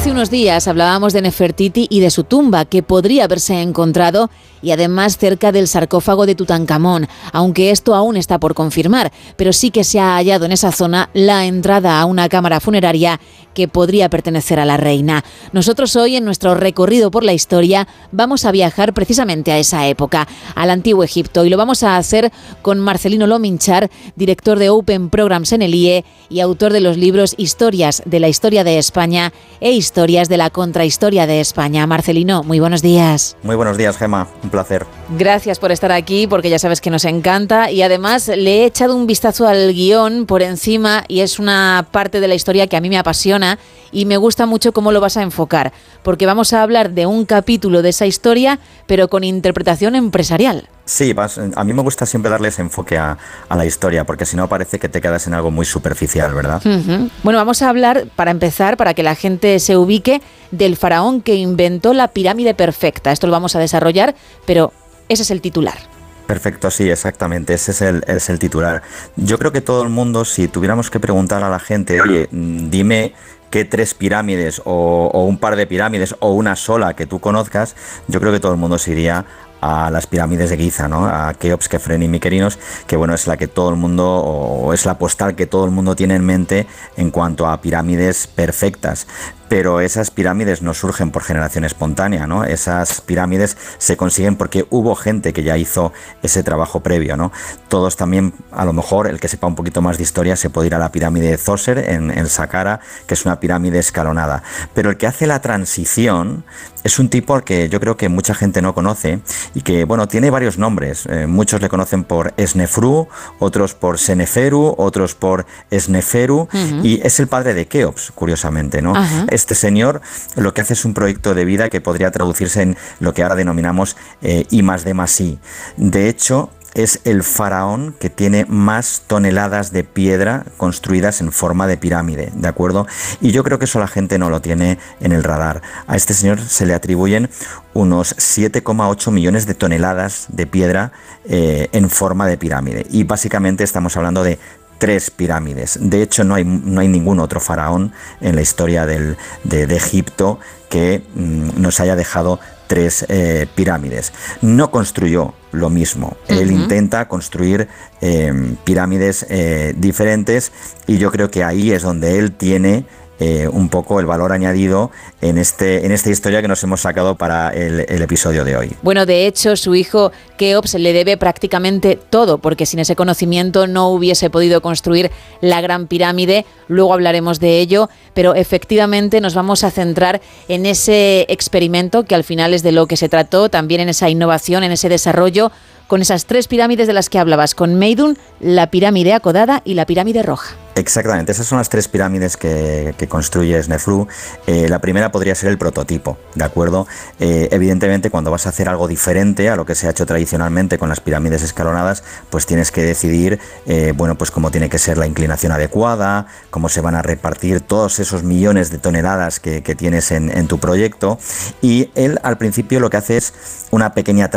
Hace unos días hablábamos de Nefertiti y de su tumba, que podría haberse encontrado y además cerca del sarcófago de Tutankamón, aunque esto aún está por confirmar, pero sí que se ha hallado en esa zona la entrada a una cámara funeraria que podría pertenecer a la reina. Nosotros hoy, en nuestro recorrido por la historia, vamos a viajar precisamente a esa época, al Antiguo Egipto, y lo vamos a hacer con Marcelino Lominchar, director de Open Programs en el IE y autor de los libros Historias de la Historia de España e Historias de la Contrahistoria de España. Marcelino, muy buenos días. Muy buenos días, Gemma. Un placer. Gracias por estar aquí, porque ya sabes que nos encanta, y además le he echado un vistazo al guión por encima y es una parte de la historia que a mí me apasiona y me gusta mucho cómo lo vas a enfocar, porque vamos a hablar de un capítulo de esa historia, pero con interpretación empresarial. Sí, a mí me gusta siempre darle ese enfoque a la historia, porque si no parece que te quedas en algo muy superficial, ¿verdad? Uh-huh. Bueno, vamos a hablar, para empezar, para que la gente se ubique, del faraón que inventó la pirámide perfecta. Esto lo vamos a desarrollar, pero ese es el titular. Perfecto, sí, exactamente, ese es el titular. Yo creo que todo el mundo, si tuviéramos que preguntar a la gente, oye, dime qué 3 pirámides o un par de pirámides o una sola que tú conozcas, yo creo que todo el mundo se iría a las pirámides de Giza, ¿no? A Keops, Kefren y Mykerinos, que bueno, es la que todo el mundo, o es la postal que todo el mundo tiene en mente en cuanto a pirámides perfectas. Pero esas pirámides no surgen por generación espontánea, ¿no? Esas pirámides se consiguen porque hubo gente que ya hizo ese trabajo previo, ¿no? Todos también, a lo mejor, el que sepa un poquito más de historia, se puede ir a la pirámide de Zoser en Saqqara, que es una pirámide escalonada. Pero el que hace la transición es un tipo al que yo creo que mucha gente no conoce y que, bueno, tiene varios nombres. Muchos le conocen por Snefru, otros por Seneferu, otros por Sneferu, y es el padre de Keops, curiosamente, ¿no? Este señor lo que hace es un proyecto de vida que podría traducirse en lo que ahora denominamos I+D+I. De hecho, es el faraón que tiene más toneladas de piedra construidas en forma de pirámide, ¿de acuerdo? Y yo creo que eso la gente no lo tiene en el radar. A este señor se le atribuyen unos 7,8 millones de toneladas de piedra en forma de pirámide. Y básicamente estamos hablando de 3 pirámides. De hecho, no hay ningún otro faraón en la historia de Egipto que nos haya dejado 3 pirámides. No construyó lo mismo. Él intenta construir pirámides diferentes, y yo creo que ahí es donde él tiene un poco el valor añadido en esta historia que nos hemos sacado para el episodio de hoy. Bueno, de hecho, su hijo Keops le debe prácticamente todo, porque sin ese conocimiento no hubiese podido construir la Gran Pirámide. Luego hablaremos de ello, pero efectivamente nos vamos a centrar en ese experimento que al final es de lo que se trató, también en esa innovación, en ese desarrollo, con esas 3 pirámides de las que hablabas, con Meidum, la pirámide acodada y la pirámide roja. Exactamente, esas son las 3 pirámides que construye Snefru. La primera podría ser el prototipo, ¿de acuerdo? Evidentemente, cuando vas a hacer algo diferente a lo que se ha hecho tradicionalmente con las pirámides escalonadas, pues tienes que decidir, bueno, pues cómo tiene que ser la inclinación adecuada, cómo se van a repartir todos esos millones de toneladas que tienes en tu proyecto. Y él, al principio, lo que hace es una pequeña